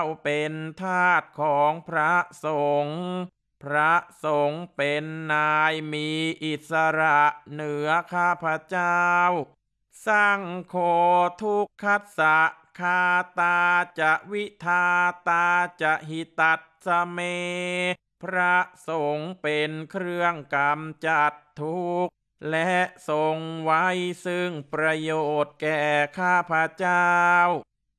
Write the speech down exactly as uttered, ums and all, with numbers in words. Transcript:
เป็นทาสของพระสงฆ์พระสงฆ์เป็นนายมีอิสระเหนือข้าพเจ้าสังโฆทุกขัสสะคาตาจะวิทาตาจะหิตัสสเมพระสงฆ์เป็นเครื่องกำจัดทุกข์และทรงไว้ซึ่งประโยชน์แก่ข้าพเจ้า